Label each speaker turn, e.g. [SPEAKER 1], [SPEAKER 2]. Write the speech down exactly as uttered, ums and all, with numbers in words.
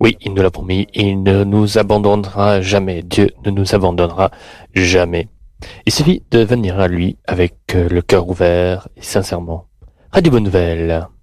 [SPEAKER 1] Oui, il nous l'a promis, il ne nous abandonnera jamais. Dieu ne nous abandonnera jamais. Il suffit de venir à lui avec le cœur ouvert et sincèrement. Radio Bonne Nouvelle.